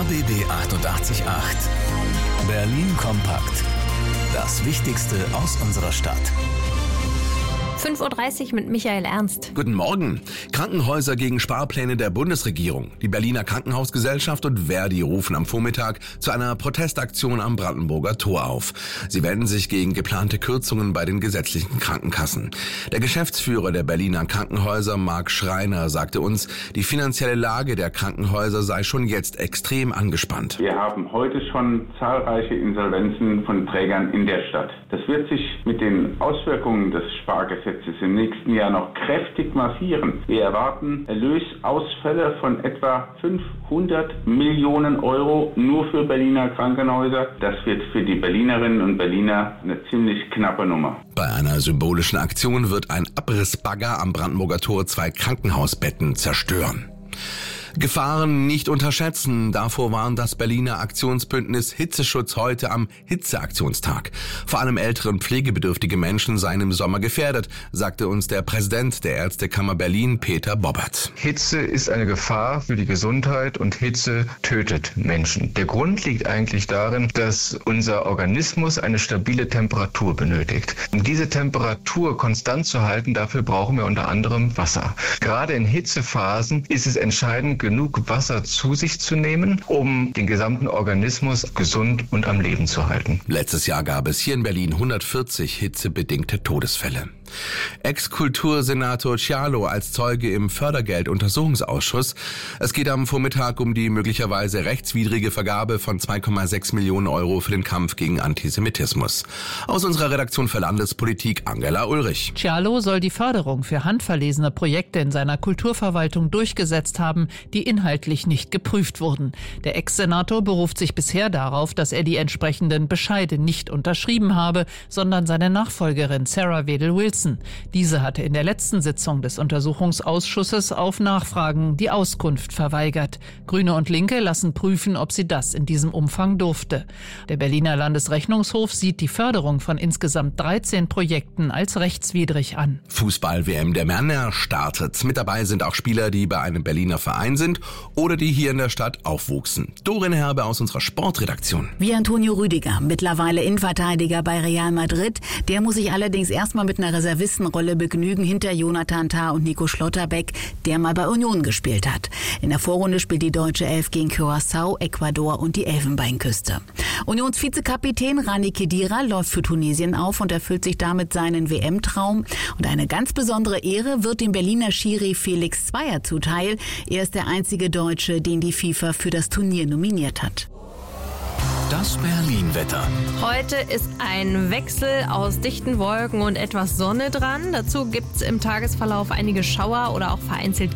RBB 888. Berlin kompakt. Das Wichtigste aus unserer Stadt. 5:30 Uhr mit Michael Ernst. Guten Morgen. Krankenhäuser gegen Sparpläne der Bundesregierung. Die Berliner Krankenhausgesellschaft und Verdi rufen am Vormittag zu einer Protestaktion am Brandenburger Tor auf. Sie wenden sich gegen geplante Kürzungen bei den gesetzlichen Krankenkassen. Der Geschäftsführer der Berliner Krankenhäuser, Marc Schreiner, sagte uns, die finanzielle Lage der Krankenhäuser sei schon jetzt extrem angespannt. Wir haben heute schon zahlreiche Insolvenzen von Trägern in der Stadt. Das wird sich mit den Auswirkungen des Spargesetzes im nächsten Jahr noch kräftig massieren. Wir erwarten Erlösausfälle von etwa 500 Millionen Euro nur für Berliner Krankenhäuser. Das wird für die Berlinerinnen und Berliner eine ziemlich knappe Nummer. Bei einer symbolischen Aktion wird ein Abrissbagger am Brandenburger Tor 2 Krankenhausbetten zerstören. Gefahren nicht unterschätzen. Davor warnt das Berliner Aktionsbündnis Hitzeschutz heute am Hitzeaktionstag. Vor allem ältere und pflegebedürftige Menschen seien im Sommer gefährdet, sagte uns der Präsident der Ärztekammer Berlin, Peter Bobbert. Hitze ist eine Gefahr für die Gesundheit und Hitze tötet Menschen. Der Grund liegt eigentlich darin, dass unser Organismus eine stabile Temperatur benötigt. Um diese Temperatur konstant zu halten, dafür brauchen wir unter anderem Wasser. Gerade in Hitzephasen ist es entscheidend, genug Wasser zu sich zu nehmen, um den gesamten Organismus gesund und am Leben zu halten. Letztes Jahr gab es hier in Berlin 140 hitzebedingte Todesfälle. Ex-Kultursenator Cialo als Zeuge im Fördergelduntersuchungsausschuss. Es geht am Vormittag um die möglicherweise rechtswidrige Vergabe von 2,6 Millionen Euro für den Kampf gegen Antisemitismus. Aus unserer Redaktion für Landespolitik Angela Ulrich. Cialo soll die Förderung für handverlesene Projekte in seiner Kulturverwaltung durchgesetzt haben, die inhaltlich nicht geprüft wurden. Der Ex-Senator beruft sich bisher darauf, dass er die entsprechenden Bescheide nicht unterschrieben habe, sondern seine Nachfolgerin Sarah Wedel-Wilson. Diese hatte in der letzten Sitzung des Untersuchungsausschusses auf Nachfragen die Auskunft verweigert. Grüne und Linke lassen prüfen, ob sie das in diesem Umfang durfte. Der Berliner Landesrechnungshof sieht die Förderung von insgesamt 13 Projekten als rechtswidrig an. Fußball-WM der Männer startet. Mit dabei sind auch Spieler, die bei einem Berliner Verein sind oder die hier in der Stadt aufwuchsen. Dorin Herbe aus unserer Sportredaktion. Wie Antonio Rüdiger, mittlerweile Innenverteidiger bei Real Madrid. Der muss sich allerdings erstmal mit einer Reservistenrolle begnügen hinter Jonathan Tah und Nico Schlotterbeck, der mal bei Union gespielt hat. In der Vorrunde spielt die deutsche Elf gegen Curaçao, Ecuador und die Elfenbeinküste. Unions-Vizekapitän Rani Khedira läuft für Tunesien auf und erfüllt sich damit seinen WM-Traum. Und eine ganz besondere Ehre wird dem Berliner Schiri Felix Zweier zuteil. Er ist der einzige Deutsche, den die FIFA für das Turnier nominiert hat. Das Berlin-Wetter. Heute ist ein Wechsel aus dichten Wolken und etwas Sonne dran. Dazu gibt es im Tagesverlauf einige Schauer oder auch vereinzelt